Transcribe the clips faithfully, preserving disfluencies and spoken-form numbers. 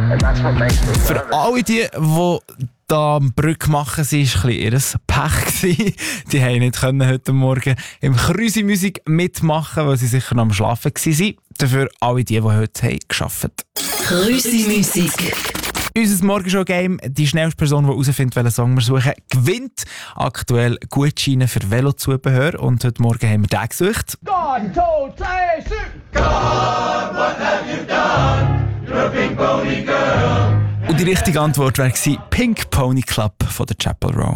Für alle die, die da am Brücke machen, sie war ein bisschen ihr Pech. Die haben nicht können heute Morgen im Krüsi Musik mitmachen, weil sie sicher noch am Schlafen waren. Dafür alle die, die heute haben gearbeitet. Krüsi Musik. Unser Morgenshow-Game, die schnellste Person, die herausfindet, welchen Song wir suchen, gewinnt aktuell Gutscheine für Velozubehör. Und heute Morgen haben wir den gesucht. God told Tracy, God, what have you done? You're a pink pony girl. Und die richtige Antwort wäre Pink Pony Club von der Chapel Row.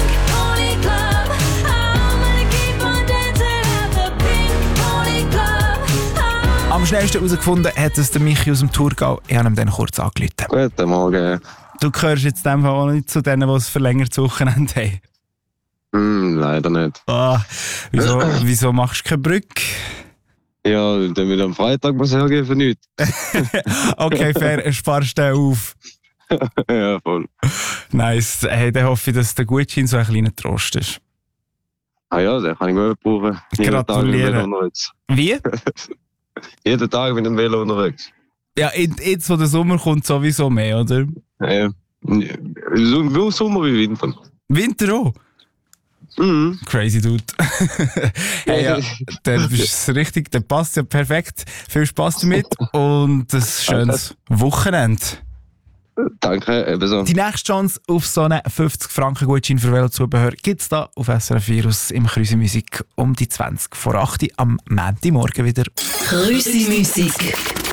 Am schnellsten herausgefunden hat es der Michi aus dem Thurgau. Ich habe ihm dann kurz angerufen. Guten Morgen. Du gehörst jetzt in dem Fall auch nicht zu denen, die es verlängert Wochenende haben. Mm, leider nicht. Ah, wieso, wieso machst du keine Brücke? Ja, dann wird am Freitag was hergeben für nichts. Okay, fair, sparst du auf. Ja, voll. Nice. Hey, dann hoffe ich, dass der Gutschein so ein kleiner Trost ist. Ah ja, den kann ich gut brauchen. Jeden Tag mit dem Velo unterwegs. Wie? Jeden Tag mit dem Velo unterwegs. Ja, jetzt, wo der Sommer kommt, sowieso mehr, oder? Ja, so Sommer wie Winter. Winter auch? Mhm. Crazy Dude. Hey, ja, dann ist es richtig, dann passt ja perfekt. Viel Spass damit und ein schönes Wochenende. Danke, ebenso. Die nächste Chance auf so einen fünfzig Franken Gutschein für Velozubehör gibt es da auf S R F Virus im Krüsi Musik um die zwanzig vor acht am Montagmorgen wieder. Krüsi Musik.